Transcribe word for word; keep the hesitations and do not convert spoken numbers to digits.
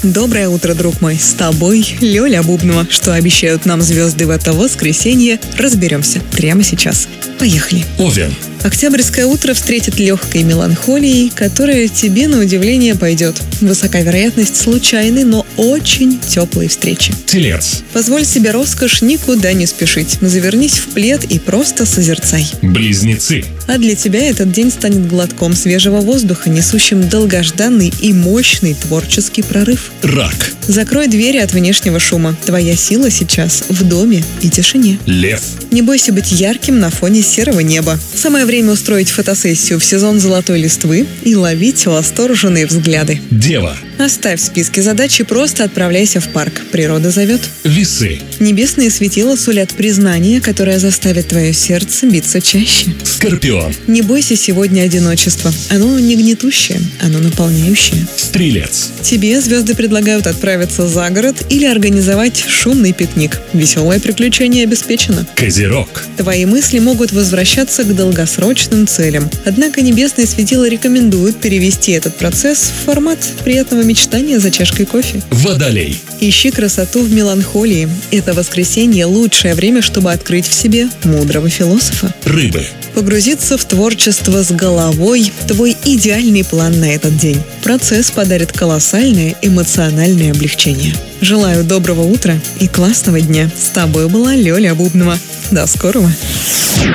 Доброе утро, друг мой. С тобой Лёля Бубнова. Что обещают нам звезды в это воскресенье, разберемся прямо сейчас. Поехали. Овен. Октябрьское утро встретит легкой меланхолией, которая тебе на удивление пойдет. Высока вероятность случайной, но очень теплой встречи. Телец. Позволь себе роскошь никуда не спешить. Завернись в плед и просто созерцай. Близнецы. А для тебя этот день станет глотком свежего воздуха, несущим долгожданный и мощный творческий прорыв. Рак. Закрой двери от внешнего шума. Твоя сила сейчас в доме и тишине. Лев. Не бойся быть ярким на фоне серого неба. Самое время устроить фотосессию в сезон золотой листвы и ловить восторженные взгляды. Дева. Оставь списки задач и просто отправляйся в парк. Природа зовет. Весы. Небесные светила сулят признание, которое заставит твое сердце биться чаще. Скорпион. Не бойся сегодня одиночества. Оно не гнетущее, оно наполняющее. Стрелец. Тебе звезды предлагают отправиться за город или организовать шумный пикник. Веселое приключение обеспечено. Козерог. Твои мысли могут возвращаться к долгосрочным целям. Однако небесные светила рекомендуют перевести этот процесс в формат приятного мечтания за чашкой кофе. Водолей. Ищи красоту в меланхолии. Это воскресенье – лучшее время, чтобы открыть в себе мудрого философа. Рыбы. Погрузиться в творчество с головой – твой идеальный план на этот день. Процесс подарит колоссальное эмоциональное облегчение. Желаю доброго утра и классного дня. С тобой была Лёля Бубнова. До скорого!